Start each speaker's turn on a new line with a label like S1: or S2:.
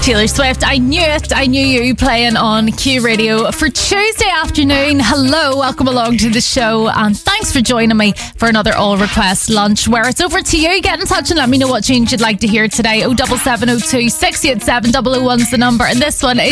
S1: Taylor Swift, I knew it. I knew you, playing on Q Radio for Tuesday afternoon. Hello, welcome along to the show, and thanks for joining me for another All Request lunch where it's over to you. Get in touch and let me know what tunes you'd like to hear today. 07702 687 001's the number, and this one is